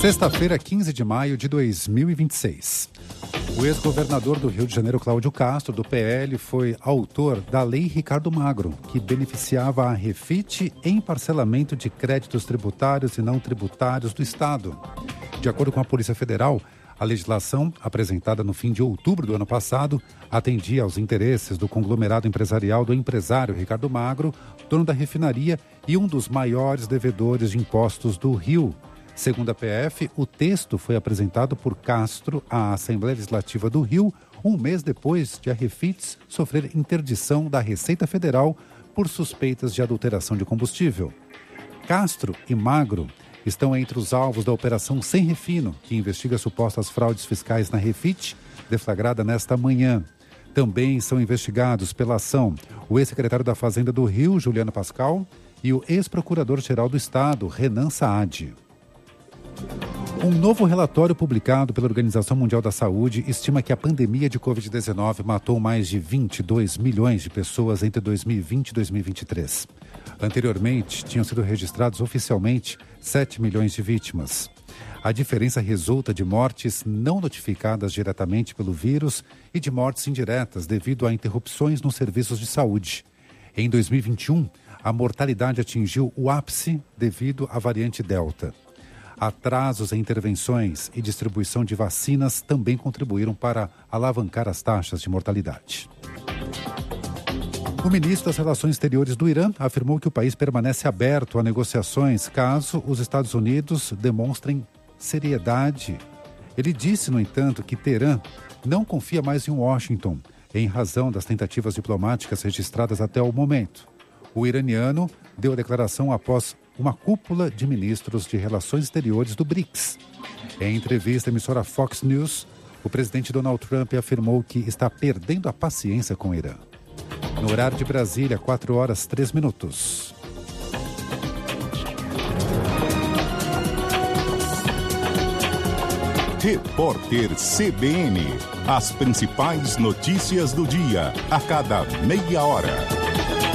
Sexta-feira, 15 de maio de 2026. O ex-governador do Rio de Janeiro, Cláudio Castro, do PL, foi autor da Lei Ricardo Magro, que beneficiava a Refit em parcelamento de créditos tributários e não tributários do Estado. De acordo com a Polícia Federal, a legislação, apresentada no fim de outubro do ano passado, atendia aos interesses do conglomerado empresarial do empresário Ricardo Magro, dono da refinaria e um dos maiores devedores de impostos do Rio. Segundo a PF, o texto foi apresentado por Castro à Assembleia Legislativa do Rio, um mês depois de a Refit sofrer interdição da Receita Federal por suspeitas de adulteração de combustível. Castro e Magro estão entre os alvos da Operação Sem Refino, que investiga supostas fraudes fiscais na Refit, deflagrada nesta manhã. Também são investigados pela ação o ex-secretário da Fazenda do Rio, Juliano Pascal, e o ex-procurador-geral do Estado, Renan Saad. Um novo relatório publicado pela Organização Mundial da Saúde estima que a pandemia de Covid-19 matou mais de 22 milhões de pessoas entre 2020 e 2023. Anteriormente, tinham sido registrados oficialmente 7 milhões de vítimas. A diferença resulta de mortes não notificadas diretamente pelo vírus e de mortes indiretas devido a interrupções nos serviços de saúde. Em 2021, a mortalidade atingiu o ápice devido à variante Delta. Atrasos em intervenções e distribuição de vacinas também contribuíram para alavancar as taxas de mortalidade. O ministro das Relações Exteriores do Irã afirmou que o país permanece aberto a negociações caso os Estados Unidos demonstrem seriedade. Ele disse, no entanto, que Teherã não confia mais em Washington, em razão das tentativas diplomáticas registradas até o momento. O iraniano deu a declaração após uma cúpula de ministros de Relações Exteriores do BRICS. Em entrevista à emissora Fox News, o presidente Donald Trump afirmou que está perdendo a paciência com o Irã. No horário de Brasília, 4h03. Repórter CBN. As principais notícias do dia, a cada meia hora.